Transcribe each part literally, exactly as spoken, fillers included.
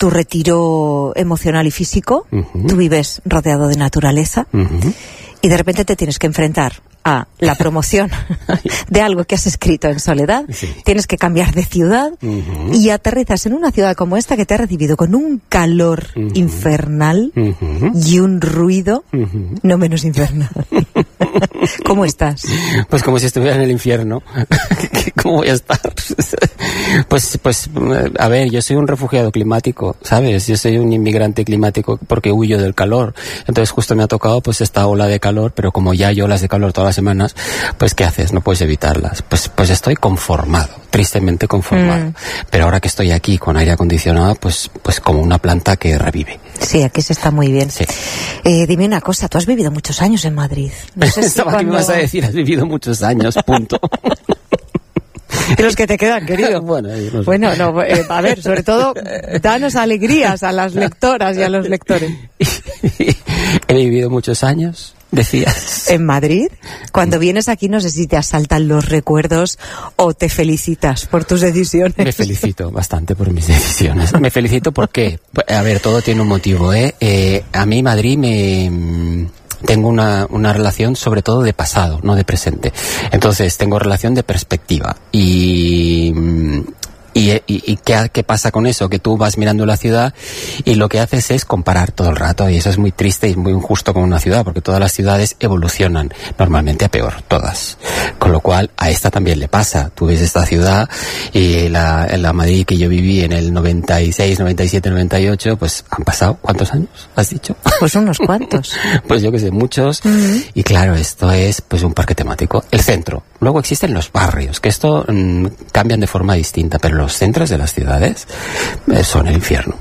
tu retiro emocional y físico, uh-huh. tú vives rodeado de naturaleza, uh-huh. y de repente te tienes que enfrentar a la promoción de algo que has escrito en soledad, sí. tienes que cambiar de ciudad, uh-huh. y aterrizas en una ciudad como esta que te ha recibido con un calor uh-huh. infernal uh-huh. y un ruido uh-huh. no menos infernal. ¿Cómo estás? Pues como si estuviera en el infierno. ¿Cómo voy a estar? Pues, pues, a ver, yo soy un refugiado climático, ¿sabes? Yo soy un inmigrante climático porque huyo del calor. Entonces justo me ha tocado pues esta ola de calor, pero como ya hay olas de calor todas las semanas, pues ¿qué haces? No puedes evitarlas. Pues, pues estoy conformado, tristemente conformado. Mm. Pero ahora que estoy aquí con aire acondicionado, pues, pues como una planta que revive. Sí, aquí se está muy bien. Sí. Eh, dime una cosa, tú has vivido muchos años en Madrid. No sé si Estaba cuando... que me vas a decir, has vivido muchos años, punto. De los que te quedan, querido. Bueno, no sé. bueno no, eh, a ver, sobre todo, danos alegrías a las lectoras y a los lectores. He vivido muchos años, decías. ¿En Madrid? Cuando vienes aquí no sé si te asaltan los recuerdos o te felicitas por tus decisiones. Me felicito bastante por mis decisiones. Me felicito porque, a ver, todo tiene un motivo, ¿eh? eh a mí Madrid me... Tengo una, una relación sobre todo de pasado, no de presente. Entonces, tengo relación de perspectiva. Y... ¿Y, y, y qué, qué pasa con eso? Que tú vas mirando la ciudad y lo que haces es comparar todo el rato, y eso es muy triste y muy injusto con una ciudad, porque todas las ciudades evolucionan normalmente a peor, todas. Con lo cual a esta también le pasa. Tú ves esta ciudad y la, la Madrid que yo viví en el noventa y seis, noventa y siete, noventa y ocho, pues han pasado, ¿cuántos años has dicho? Pues unos cuantos. Pues yo que sé, muchos. Uh-huh. Y claro, esto es pues un parque temático. El centro. Luego existen los barrios, que esto mmm, cambian de forma distinta, pero los centros de las ciudades eh, son el infierno.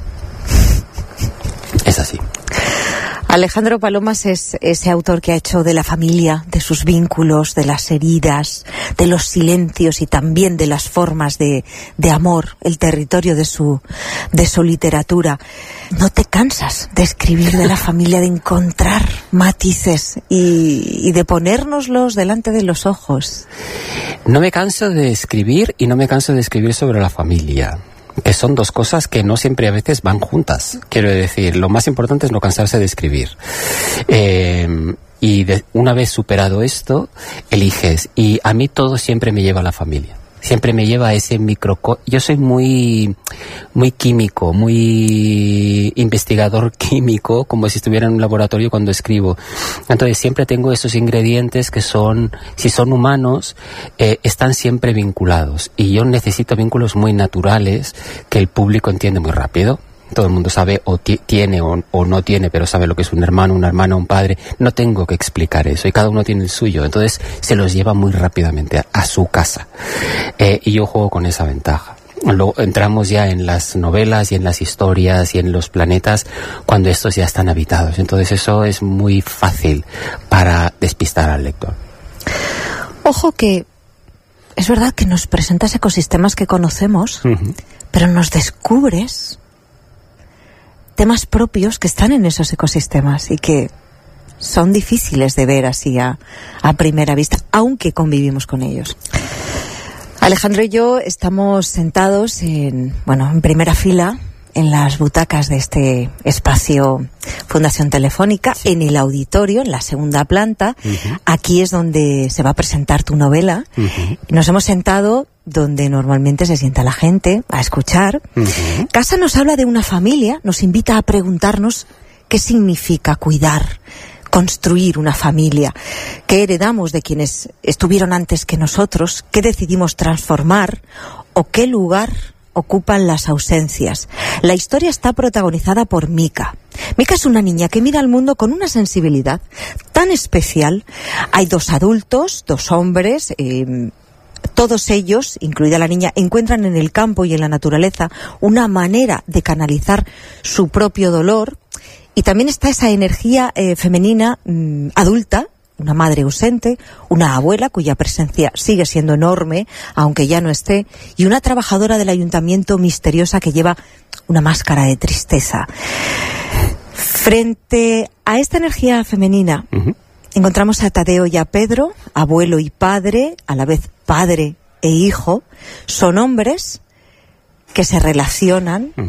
Es así. Alejandro Palomas es ese autor que ha hecho de la familia, de sus vínculos, de las heridas, de los silencios y también de las formas de, de amor, el territorio de su, de su literatura. ¿No te cansas de escribir de la familia, de encontrar matices y, y de ponérnoslos delante de los ojos? No me canso de escribir y no me canso de escribir sobre la familia, que son dos cosas que no siempre a veces van juntas. Quiero decir, lo más importante es no cansarse de escribir. Eh, y de, una vez superado esto, eliges. Y a mí todo siempre me lleva a la familia. Siempre me lleva a ese micro... Yo soy muy, muy químico, muy investigador químico, como si estuviera en un laboratorio cuando escribo. Entonces siempre tengo esos ingredientes que son, si son humanos, eh, están siempre vinculados. Y yo necesito vínculos muy naturales que el público entiende muy rápido. Todo el mundo sabe o t- tiene o, o no tiene, pero sabe lo que es un hermano, una hermana, un padre. No tengo que explicar eso y cada uno tiene el suyo. Entonces se los lleva muy rápidamente a, a su casa. Eh, y yo juego con esa ventaja. Luego entramos ya en las novelas y en las historias y en los planetas cuando estos ya están habitados. Entonces eso es muy fácil para despistar al lector. Ojo que es verdad que nos presentas ecosistemas que conocemos, uh-huh. pero nos descubres temas propios que están en esos ecosistemas y que son difíciles de ver así a, a primera vista, aunque convivimos con ellos. Alejandro y yo estamos sentados en, bueno, en primera fila en las butacas de este espacio Fundación Telefónica, sí. en el auditorio, en la segunda planta. Uh-huh. Aquí es donde se va a presentar tu novela. Uh-huh. Nos hemos sentado donde normalmente se sienta la gente a escuchar. Uh-huh. Casa nos habla de una familia, nos invita a preguntarnos qué significa cuidar, construir una familia, qué heredamos de quienes estuvieron antes que nosotros, qué decidimos transformar o qué lugar ocupan las ausencias. La historia está protagonizada por Mika. Mika es una niña que mira al mundo con una sensibilidad tan especial. Hay dos adultos, dos hombres, eh, todos ellos, incluida la niña, encuentran en el campo y en la naturaleza una manera de canalizar su propio dolor. Y también está esa energía eh, femenina mmm, adulta, una madre ausente, una abuela cuya presencia sigue siendo enorme, aunque ya no esté, y una trabajadora del ayuntamiento misteriosa que lleva una máscara de tristeza. Frente a esta energía femenina, uh-huh. encontramos a Tadeo y a Pedro, abuelo y padre, a la vez padre e hijo. Son hombres que se relacionan